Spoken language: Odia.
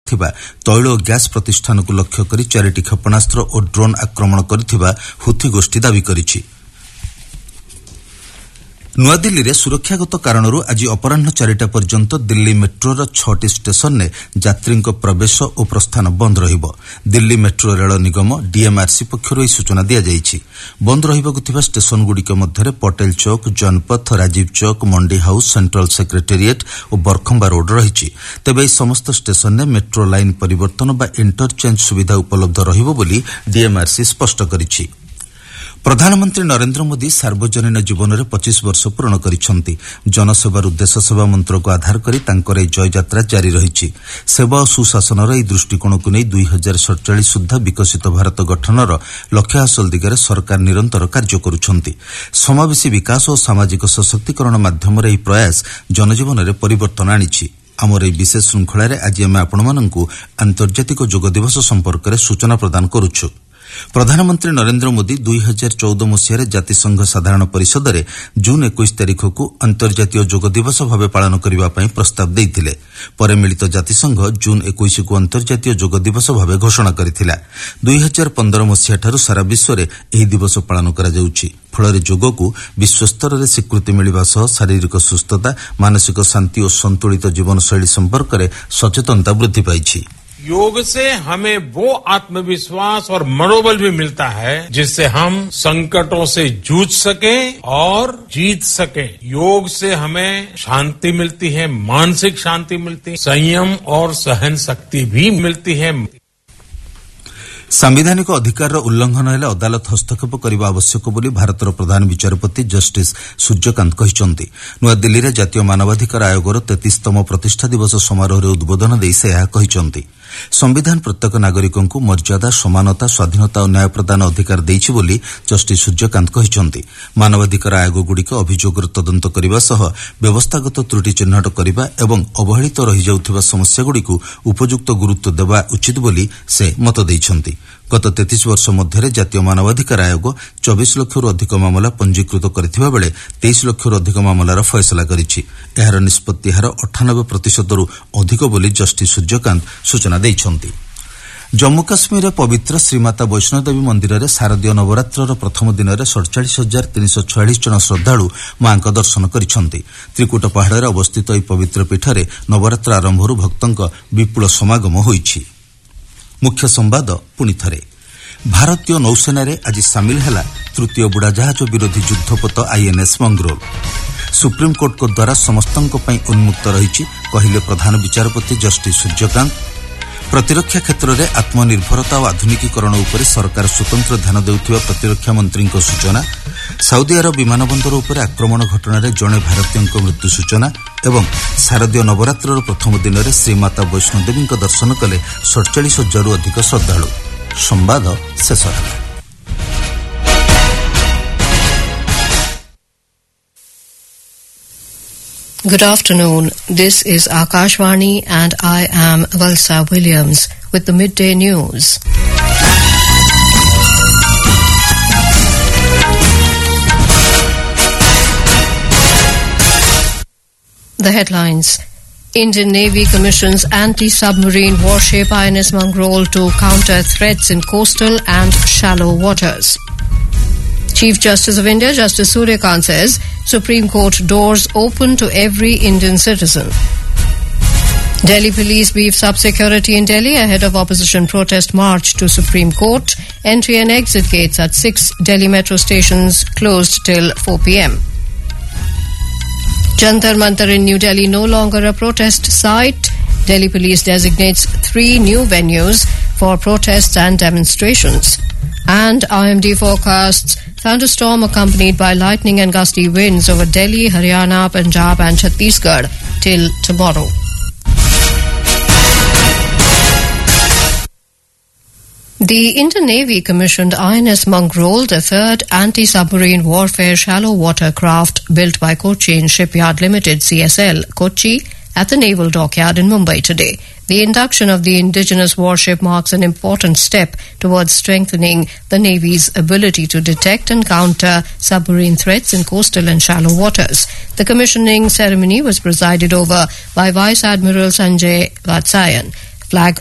ଥିବା ତୈଳ ଓ ଗ୍ୟାସ୍ ପ୍ରତିଷ୍ଠାନକୁ ଲକ୍ଷ୍ୟ କରି 4ଟି କ୍ଷେପଣାସ୍ତ୍ର ଓ ଡ୍ରୋନ୍ ଆକ୍ରମଣ କରିଥିବା ହୁଥି ଗୋଷ୍ଠୀ ଦାବି କରିଛି। ନୂଆଦିଲ୍ଲୀରେ ସୁରକ୍ଷାଗତ କାରଣରୁ ଆଜି ଅପରାହ୍ନ 4ଟା ପର୍ଯ୍ୟନ୍ତ ଦିଲ୍ଲୀ ମେଟ୍ରୋର 6ଟି ଷ୍ଟେସନରେ ଯାତ୍ରୀଙ୍କ ପ୍ରବେଶ ଓ ପ୍ରସ୍ଥାନ ବନ୍ଦ ରହିବ। ଦିଲ୍ଲୀ ମେଟ୍ରୋ ରେଳ ନିଗମ ଡିଏମ୍ଆର୍ସି ପକ୍ଷରୁ ଏହି ସୂଚନା ଦିଆଯାଇଛି। ବନ୍ଦ ରହିବାକୁ ଥିବା ଷ୍ଟେସନଗୁଡ଼ିକ ମଧ୍ୟରେ ପଟେଲ ଚୌକ, ଜନପଥ, ରାଜୀବ ଚୌକ, ମଣ୍ଡି ହାଉସ୍, ସେଣ୍ଟ୍ରାଲ ସେକ୍ରେଟେରିଏଟ୍ ଓ ବରଖମ୍ବା ରୋଡ୍ ରହିଛି। ତେବେ ଏହି ସମସ୍ତ ଷ୍ଟେସନରେ ମେଟ୍ରୋ ଲାଇନ୍ ପରିବର୍ତ୍ତନ ବା ଇଣ୍ଟରଚେଞ୍ଜ ସୁବିଧା ଉପଲବ୍ଧ ରହିବ ବୋଲି ଡିଏମ୍ଆର୍ସି ସ୍ପଷ୍ଟ କରିଛି। ପ୍ରଧାନମନ୍ତ୍ରୀ ନରେନ୍ଦ୍ର ମୋଦି ସାର୍ବଜନୀନ ଜୀବନରେ 25 ବର୍ଷ ପୂରଣ କରିଛନ୍ତି। ଜନସେବାରୁ ଦେଶସେବା ମନ୍ତ୍ରକୁ ଆଧାର କରି ତାଙ୍କର ଏହି ଜୟଯାତ୍ରା ଜାରି ରହିଛି। ସେବା ଓ ସୁଶାସନର ଏହି ଦୃଷ୍ଟିକୋଣକୁ ନେଇ 2047 ସୁଦ୍ଧା ବିକଶିତ ଭାରତ ଗଠନର ଲକ୍ଷ୍ୟ ହାସଲ ଦିଗରେ ସରକାର ନିରନ୍ତର କାର୍ଯ୍ୟ କରୁଛନ୍ତି। ସମାବେଶୀ ବିକାଶ ଓ ସାମାଜିକ ସଶକ୍ତିକରଣ ମାଧ୍ୟମରେ ଏହି ପ୍ରୟାସ ଜନଜୀବନରେ ପରିବର୍ତ୍ତନ ଆଣିଛି। ଆମର ଏହି ବିଶେଷ ଶୃଙ୍ଖଳାରେ ଆଜି ଆମେ ଆପଣମାନଙ୍କୁ ଆନ୍ତର୍ଜାତିକ ଯୋଗ ଦିବସ ସମ୍ପର୍କରେ ସୂଚନା ପ୍ରଦାନ କରୁଛୁ। ପ୍ରଧାନମନ୍ତ୍ରୀ ନରେନ୍ଦ୍ର ମୋଦି 2014 ମସିହାରେ ଜାତିସଂଘ ସାଧାରଣ ପରିଷଦରେ ଜୁନ୍ 21 ତାରିଖକୁ ଅନ୍ତର୍ଜାତୀୟ ଯୋଗ ଦିବସ ଭାବେ ପାଳନ କରିବା ପାଇଁ ପ୍ରସ୍ତାବ ଦେଇଥିଲେ। ପରେ ମିଳିତ ଜାତିସଂଘ ଜୁନ୍ 21କୁ ଅନ୍ତର୍ଜାତୀୟ ଯୋଗ ଦିବସ ଭାବେ ଘୋଷଣା କରିଥିଲା। 2015 ମସିହାଠାରୁ ସାରା ବିଶ୍ୱରେ ଏହି ଦିବସ ପାଳନ କରାଯାଉଛି। ଫଳରେ ଯୋଗକୁ ବିଶ୍ୱସ୍ତରରେ ସ୍ୱୀକୃତି ମିଳିବା ସହ ଶାରୀରିକ ସୁସ୍ଥତା, ମାନସିକ ଶାନ୍ତି ଓ ସନ୍ତୁଳିତ ଜୀବନଶୈଳୀ ସମ୍ପର୍କରେ ସଚେତନତା ବୃଦ୍ଧି ପାଇଛି। योग से हमें वो आत्मविश्वास और मनोबल भी मिलता है जिससे हम संकटों से जूझ सके और जीत सके। योग से हमें शांति मिलती है, मानसिक शांति मिलती है, संयम और सहन शक्ति भी मिलती है। ସାମ୍ବିଧାନିକ ଅଧିକାରର ଉଲ୍ଲଂଘନ ହେଲେ ଅଦାଲତ ହସ୍ତକ୍ଷେପ କରିବା ଆବଶ୍ୟକ ବୋଲି ଭାରତର ପ୍ରଧାନ ବିଚାରପତି ଜଷ୍ଟିସ୍ ସୂର୍ଯ୍ୟକାନ୍ତ କହିଛନ୍ତି। ନୂଆଦିଲ୍ଲୀରେ ଜାତୀୟ ମାନବାଧିକାର ଆୟୋଗର 33ତମ ପ୍ରତିଷ୍ଠା ଦିବସ ସମାରୋହରେ ଉଦ୍ବୋଧନ ଦେଇ ସେ ଏହା କହିଛନ୍ତି। ସମ୍ବିଧାନ ପ୍ରତ୍ୟେକ ନାଗରିକଙ୍କୁ ମର୍ଯ୍ୟାଦା, ସମାନତା, ସ୍ୱାଧୀନତା ଓ ନ୍ୟାୟ ପ୍ରଦାନ ଅଧିକାର ଦେଇଛି ବୋଲି ଜଷ୍ଟିସ୍ ସୂର୍ଯ୍ୟକାନ୍ତ କହିଛନ୍ତି। ମାନବାଧିକାର ଆୟୋଗଗୁଡ଼ିକ ଅଭିଯୋଗର ତଦନ୍ତ କରିବା ସହ ବ୍ୟବସ୍ଥାଗତ ତ୍ରୁଟି ଚିହ୍ନଟ କରିବା ଏବଂ ଅବହେଳିତ ରହିଯାଉଥିବା ସମସ୍ୟାଗୁଡ଼ିକୁ ଉପଯୁକ୍ତ ଗୁରୁତ୍ୱ ଦେବା ଉଚିତ ବୋଲି ସେ ମତ ଦେଇଛନ୍ତି। ଗତ 33 ବର୍ଷ ମଧ୍ୟରେ ଜାତୀୟ ମାନବାଧିକାର ଆୟୋଗ 24 ଲକ୍ଷରୁ ଅଧିକ ମାମଲା ପଞ୍ଜୀକୃତ କରିଥିବା ବେଳେ 23 ଲକ୍ଷରୁ ଅଧିକ ମାମଲାର ଫଏସଲା କରିଛି। ଏହାର ନିଷ୍ପତ୍ତି ହାର 98%ରୁ ଅଧିକ ବୋଲି ଜଷ୍ଟିସ୍ ସୂର୍ଯ୍ୟକାନ୍ତ ସୂଚନା ଦେଇଛନ୍ତି। ଜମ୍ମୁ କାଶ୍ମୀରରେ ପବିତ୍ର ଶ୍ରୀମାତା ବୈଷ୍ଣୋଦେବୀ ମନ୍ଦିରରେ ଶାରଦୀୟ ନବରାତ୍ରର ପ୍ରଥମ ଦିନରେ 47,346 ଜଣ ଶ୍ରଦ୍ଧାଳୁ ମାଙ୍କ ଦର୍ଶନ କରିଛନ୍ତି। ତ୍ରିକୁଟ ପାହାଡ଼ରେ ଅବସ୍ଥିତ ଏହି ପବିତ୍ର ପୀଠରେ ନବରାତ୍ର ଆରମ୍ଭରୁ ଭକ୍ତଙ୍କ ବିପୁଳ ସମାଗମ ହୋଇଛି। ମୁଖ୍ୟ ସମ୍ବାଦ ପୁଣି ଥରେ। ଭାରତୀୟ ନୌସେନାରେ ଆଜି ସାମିଲ ହେଲା ତୃତୀୟ ବୁଡ଼ାଜାହାଜ ବିରୋଧୀ ଯୁଦ୍ଧପୋତ ଆଇଏନ୍ଏସ୍ ମଙ୍ଗରୋଲ। ସୁପ୍ରିମକୋର୍ଟଙ୍କ ଦ୍ୱାରା ସମସ୍ତଙ୍କ ପାଇଁ ଉନ୍ମୁକ୍ତ ରହିଛି କହିଲେ ପ୍ରଧାନ ବିଚାରପତି ଜଷ୍ଟିସ୍ ସୂର୍ଯ୍ୟକାନ୍ତ। ପ୍ରତିରକ୍ଷା କ୍ଷେତ୍ରରେ ଆତ୍ମନିର୍ଭରତା ଓ ଆଧୁନିକୀକରଣ ଉପରେ ସରକାର ସ୍ୱତନ୍ତ୍ର ଧ୍ୟାନ ଦେଉଥିବା ପ୍ରତିରକ୍ଷା ମନ୍ତ୍ରୀଙ୍କ ସୂଚନା। ସାଉଦି ଆରବ ବିମାନ ବନ୍ଦର ଉପରେ ଆକ୍ରମଣ ଘଟଣାରେ ଜଣେ ଭାରତୀୟଙ୍କ ମୃତ୍ୟୁ ସୂଚନା ଏବଂ ଶାରଦୀୟ ନବରାତ୍ରର ପ୍ରଥମ ଦିନରେ ଶ୍ରୀମାତା ବୈଷ୍ଣୋଦେବୀଙ୍କ ଦର୍ଶନ କଲେ 47,000ରୁ ଅଧିକ ଶ୍ରଦ୍ଧାଳୁ। ସମ୍ବାଦ ଶେଷ ହେଲା। Good afternoon. This is Akashvani and I am Valsa Williams with the midday news. The headlines. Indian Navy commissions anti-submarine warship INS Mangrol to counter threats in coastal and shallow waters. Chief Justice of India, Justice Surya Kant says, Supreme Court doors open to every Indian citizen. Delhi police beefs up security in Delhi ahead of opposition protest march to Supreme Court. Entry and exit gates at 6 Delhi metro stations closed till 4 p.m. Jantar Mantar in New Delhi no longer a protest site. Delhi police designates 3 new venues for protests and demonstrations. And IMD forecasts thunderstorm accompanied by lightning and gusty winds over Delhi, Haryana, Punjab and Chhattisgarh till tomorrow. The Indian Navy commissioned INS Mangrol, the third anti-submarine warfare shallow water craft built by Cochin Shipyard Limited, CSL, Kochi, at the Naval Dockyard in Mumbai today. The induction of the indigenous warship marks an important step towards strengthening the Navy's ability to detect and counter submarine threats in coastal and shallow waters. The commissioning ceremony was presided over by Vice Admiral Sanjay Vatsayan. Flag